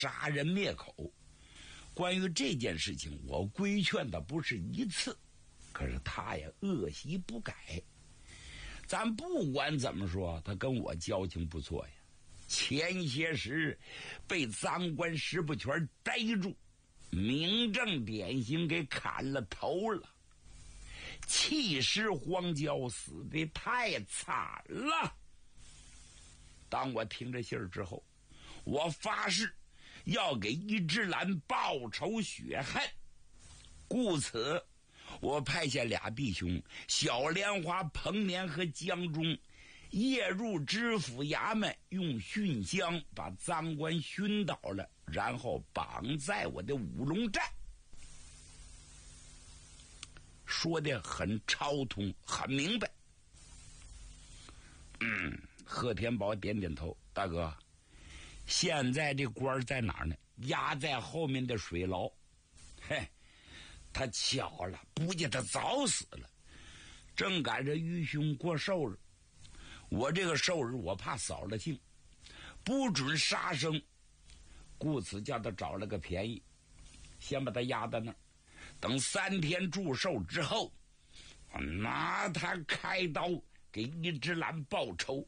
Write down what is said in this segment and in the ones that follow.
杀人灭口。关于这件事情，我规劝的不是一次，可是他也恶习不改。咱不管怎么说，他跟我交情不错呀。前些时被赃官石不全逮住，明正典刑给砍了头了，气势荒郊，死得太惨了。当我听着信儿之后，我发誓要给一只兰报仇雪恨，故此我派下俩弟兄小莲花、彭年和江中夜入知府衙门，用熏香把赃官熏倒了，然后绑在我的五龙寨。说的很超通，很明白。贺天宝点点头，大哥，现在这官在哪儿呢？压在后面的水牢。嘿，他巧了，不见他早死了，正赶着愚兄过寿日。我这个寿日我怕扫了兴，不准杀生，故此叫他找了个便宜，先把他压在那儿，等3天祝寿之后，我拿他开刀给一只兰报仇。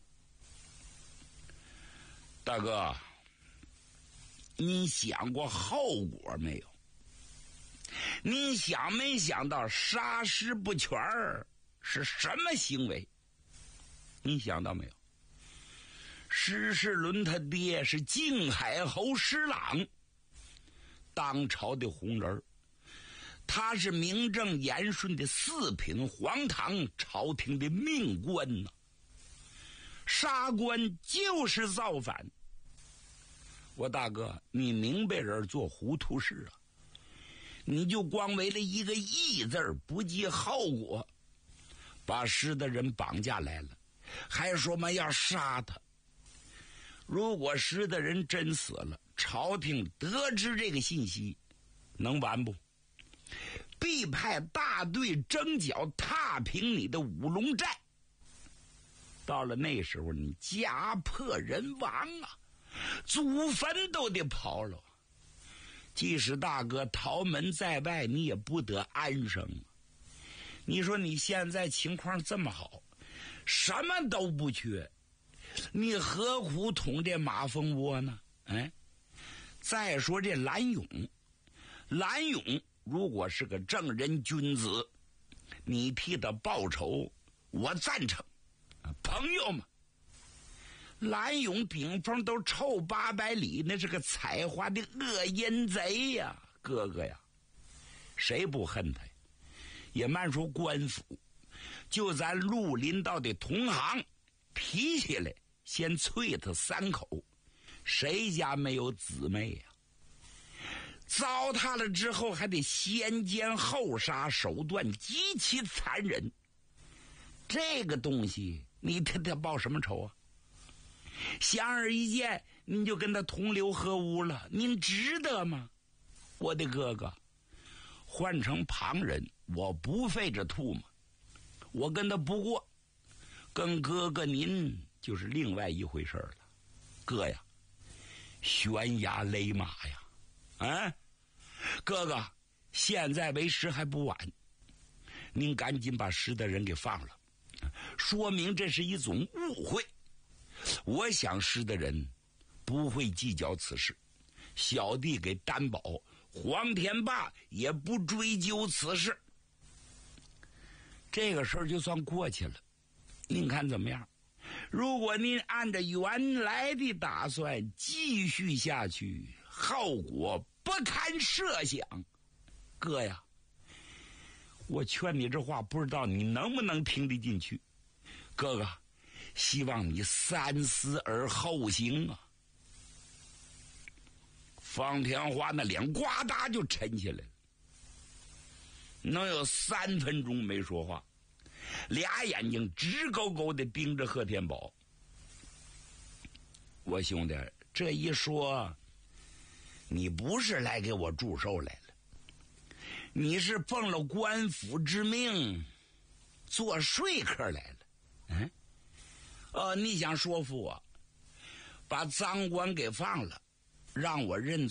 大哥，你想过后果没有？你想没想到杀石不全是什么行为？你想到没有？石世伦他爹是靖海侯石朗，当朝的红人，他是名正言顺的4品黄堂朝廷的命官呐。杀官就是造反。我大哥，你明白人做糊涂事啊，你就光为了一个义字不计后果，把失的人绑架来了，还说嘛要杀他。如果失的人真死了，朝廷得知这个信息能完不？必派大队征剿踏平你的五龙寨。到了那时候，你家破人亡啊，祖坟都得刨了。即使大哥逃门在外，你也不得安生啊。你说你现在情况这么好，什么都不缺，你何苦捅这马蜂窝呢？再说这蓝勇如果是个正人君子，你替他报仇，我赞成。朋友们，蓝勇顶峰都臭800里，那是个采花的恶阴贼呀，哥哥呀，谁不恨他呀？也慢说官府，就咱绿林道的同行，提起来先啐他3口，谁家没有姊妹呀？糟蹋了之后还得先奸后杀，手段极其残忍。这个东西你替他报什么仇啊？显而易见，你就跟他同流合污了，您值得吗？我的哥哥，换成旁人，我不费这吐沫，我跟他不过，跟哥哥您就是另外一回事了。哥呀，悬崖勒马呀！哥哥，现在为时还不晚，您赶紧把失的人给放了，说明这是一种误会。我想失的人不会计较此事，小弟给担保，黄天霸也不追究此事。这个事儿就算过去了，您看怎么样？如果您按照原来的打算继续下去，后果不堪设想。哥呀，我劝你这话，不知道你能不能听得进去。哥哥，希望你三思而后行啊。方天华那脸呱嗒就沉起来了，能有3分钟没说话，俩眼睛直勾勾的盯着贺天宝。我兄弟，这一说，你不是来给我祝寿来了，你是奉了官府之命做说客来了。你想说服我把赃官给放了， 让我认